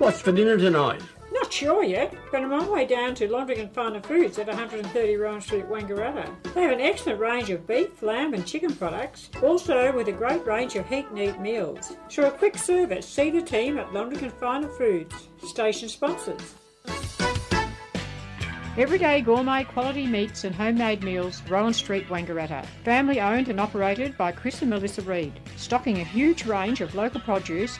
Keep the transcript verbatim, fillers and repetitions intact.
What's for dinner tonight? Not sure yet, but I'm on my way down to Londrigan Farm Foods at one thirty Rowan Street, Wangaratta. They have an excellent range of beef, lamb and chicken products, also with a great range of heat and eat meals. For a quick service, see the team at Londrigan Farm Foods, station sponsors. Everyday gourmet quality meats and homemade meals, Rowan Street, Wangaratta. Family owned and operated by Chris and Melissa Reid. Stocking a huge range of local produce